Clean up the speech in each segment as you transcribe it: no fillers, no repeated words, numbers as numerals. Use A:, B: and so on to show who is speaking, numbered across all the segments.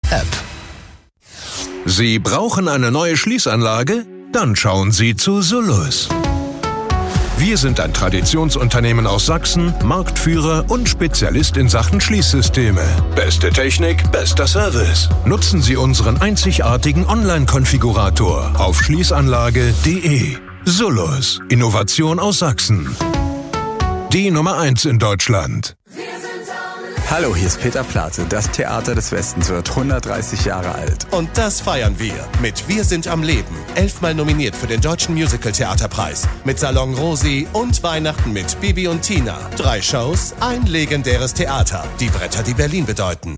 A: App. Sie brauchen eine neue Schließanlage? Dann schauen Sie zu Solus. Wir sind ein Traditionsunternehmen aus Sachsen, Marktführer und Spezialist in Sachen Schließsysteme. Beste Technik, bester Service. Nutzen Sie unseren einzigartigen Online-Konfigurator auf schließanlage.de. Solus, Innovation aus Sachsen. Die Nummer 1 in Deutschland.
B: Hallo, hier ist Peter Plate. Das Theater des Westens wird 130 Jahre alt.
C: Und das feiern wir mit Wir sind am Leben. 11-mal nominiert für den Deutschen Musical-Theaterpreis. Mit Salon Rosi und Weihnachten mit Bibi und Tina. 3 Shows, ein legendäres Theater. Die Bretter, die Berlin bedeuten.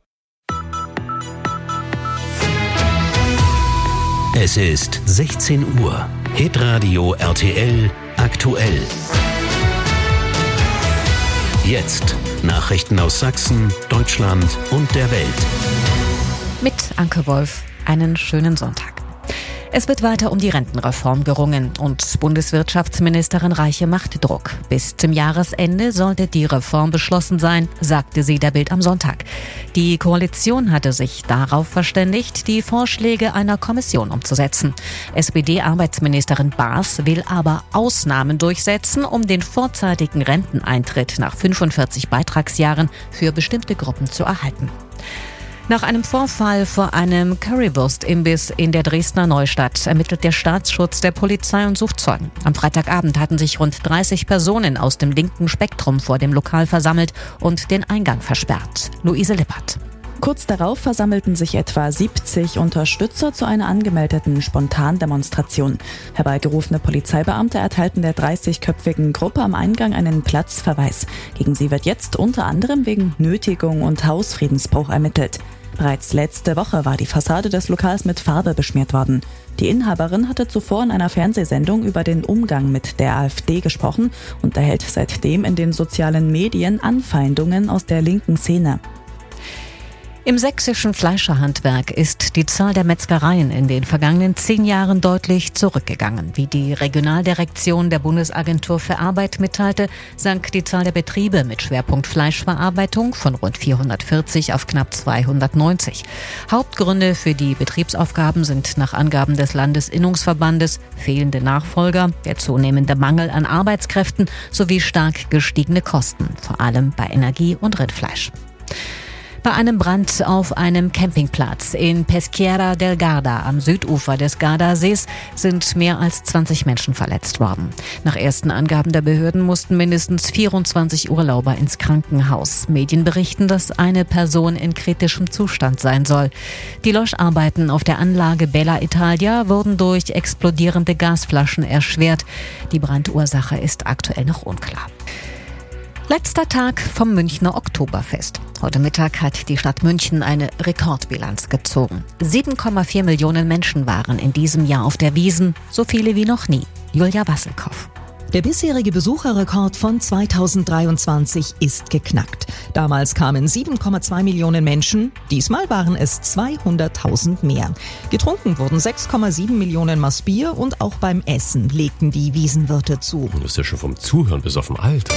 D: Es ist 16 Uhr. Hitradio RTL aktuell. Jetzt Nachrichten aus Sachsen, Deutschland und der Welt.
E: Mit Anke Wolf, einen schönen Sonntag. Es wird weiter um die Rentenreform gerungen und Bundeswirtschaftsministerin Reiche macht Druck. Bis zum Jahresende sollte die Reform beschlossen sein, sagte sie der Bild am Sonntag. Die Koalition hatte sich darauf verständigt, die Vorschläge einer Kommission umzusetzen. SPD-Arbeitsministerin Baas will aber Ausnahmen durchsetzen, um den vorzeitigen Renteneintritt nach 45 Beitragsjahren für bestimmte Gruppen zu erhalten. Nach einem Vorfall vor einem Currywurst-Imbiss in der Dresdner Neustadt ermittelt der Staatsschutz der Polizei und sucht Zeugen. Am Freitagabend hatten sich rund 30 Personen aus dem linken Spektrum vor dem Lokal versammelt und den Eingang versperrt. Luise Lippert.
F: Kurz darauf versammelten sich etwa 70 Unterstützer zu einer angemeldeten Spontandemonstration. Herbeigerufene Polizeibeamte erteilten der 30-köpfigen Gruppe am Eingang einen Platzverweis. Gegen sie wird jetzt unter anderem wegen Nötigung und Hausfriedensbruch ermittelt. Bereits letzte Woche war die Fassade des Lokals mit Farbe beschmiert worden. Die Inhaberin hatte zuvor in einer Fernsehsendung über den Umgang mit der AfD gesprochen und erhält seitdem in den sozialen Medien Anfeindungen aus der linken Szene.
E: Im sächsischen Fleischerhandwerk ist die Zahl der Metzgereien in den vergangenen 10 Jahren deutlich zurückgegangen. Wie die Regionaldirektion der Bundesagentur für Arbeit mitteilte, sank die Zahl der Betriebe mit Schwerpunkt Fleischverarbeitung von rund 440 auf knapp 290. Hauptgründe für die Betriebsaufgaben sind nach Angaben des Landesinnungsverbandes fehlende Nachfolger, der zunehmende Mangel an Arbeitskräften sowie stark gestiegene Kosten, vor allem bei Energie und Rindfleisch. Bei einem Brand auf einem Campingplatz in Peschiera del Garda am Südufer des Gardasees sind mehr als 20 Menschen verletzt worden. Nach ersten Angaben der Behörden mussten mindestens 24 Urlauber ins Krankenhaus. Medien berichten, dass eine Person in kritischem Zustand sein soll. Die Löscharbeiten auf der Anlage Bella Italia wurden durch explodierende Gasflaschen erschwert. Die Brandursache ist aktuell noch unklar. Letzter Tag vom Münchner Oktoberfest. Heute Mittag hat die Stadt München eine Rekordbilanz gezogen. 7,4 Millionen Menschen waren in diesem Jahr auf der Wiesn, so viele wie noch nie. Julia Wasselkow.
G: Der bisherige Besucherrekord von 2023 ist geknackt. Damals kamen 7,2 Millionen Menschen, diesmal waren es 200.000 mehr. Getrunken wurden 6,7 Millionen Maß Bier und auch beim Essen legten die Wiesenwirte zu.
H: Du bist ja schon vom Zuhören bis auf den Alter.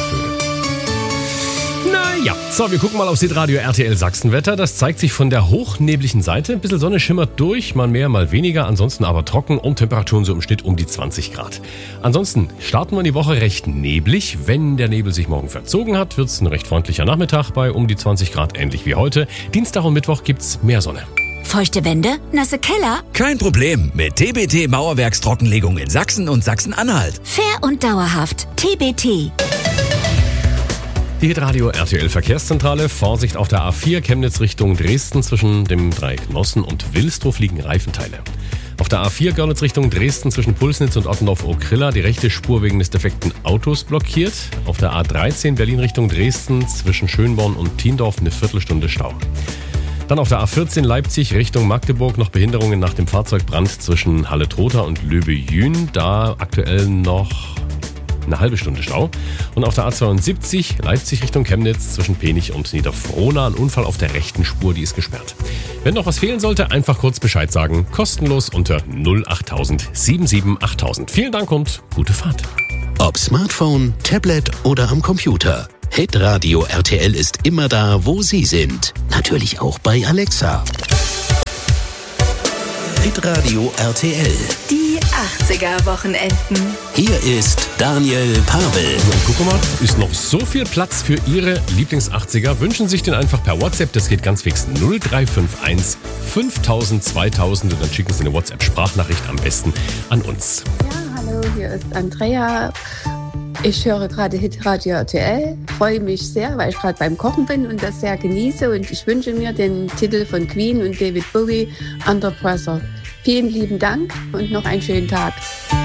H: Naja, so, wir gucken mal aufs Hitradio RTL Sachsenwetter. Das zeigt sich von der hochneblichen Seite. Ein bisschen Sonne schimmert durch, mal mehr, mal weniger. Ansonsten aber trocken und Temperaturen so im Schnitt um die 20 Grad. Ansonsten starten wir die Woche recht neblig. Wenn der Nebel sich morgen verzogen hat, wird es ein recht freundlicher Nachmittag bei um die 20 Grad, ähnlich wie heute. Dienstag und Mittwoch gibt's mehr Sonne.
I: Feuchte Wände? Nasse Keller?
J: Kein Problem. Mit TBT Mauerwerkstrockenlegung in Sachsen und Sachsen-Anhalt.
I: Fair und dauerhaft. TBT.
H: Die Hitradio RTL Verkehrszentrale. Vorsicht auf der A4 Chemnitz Richtung Dresden. Zwischen dem Dreieck Nossen und Wilsdruff liegen Reifenteile. Auf der A4 Görlitz Richtung Dresden zwischen Pulsnitz und Ottendorf-Okrilla die rechte Spur wegen des defekten Autos blockiert. Auf der A13 Berlin Richtung Dresden zwischen Schönborn und Tiendorf eine Viertelstunde Stau. Dann auf der A14 Leipzig Richtung Magdeburg noch Behinderungen nach dem Fahrzeugbrand zwischen Halle-Trotha und Löbe-Jün. Da aktuell noch eine halbe Stunde Stau. Und auf der A72 Leipzig Richtung Chemnitz zwischen Penich und Niederfrohna ein Unfall auf der rechten Spur, die ist gesperrt. Wenn noch was fehlen sollte, einfach kurz Bescheid sagen. Kostenlos unter 08000 77 8000. Vielen Dank und gute Fahrt.
D: Ob Smartphone, Tablet oder am Computer. Hitradio RTL ist immer da, wo Sie sind. Natürlich auch bei Alexa. Hitradio RTL.
K: Die 80er-Wochenenden.
D: Hier ist Daniel Pavel.
H: Guck mal, ist noch so viel Platz für Ihre Lieblings-80er. Wünschen sich den einfach per WhatsApp. Das geht ganz fix. 0351 5000 2000 und dann schicken Sie eine WhatsApp-Sprachnachricht am besten an uns.
L: Ja, hallo, hier ist Andrea. Ich höre gerade Hitradio RTL, freue mich sehr, weil ich gerade beim Kochen bin und das sehr genieße und ich wünsche mir den Titel von Queen und David Bowie, Under Pressure. Vielen lieben Dank und noch einen schönen Tag.